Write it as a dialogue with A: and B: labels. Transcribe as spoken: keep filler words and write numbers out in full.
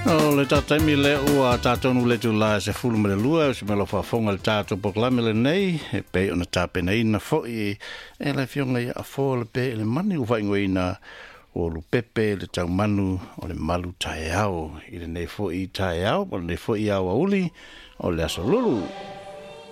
A: O le tata mi le ua tātonu le tu la se fulu me le lua o se me lo whafonga le tātou poklame le nei e pe ona tāpe na ina fo i e le fionga i a fo le pe le mani u whaingo ina o lu pepe le tau manu o le malu tae au i le nei fo i tae au o le nei fo i au auli o le aso lulu.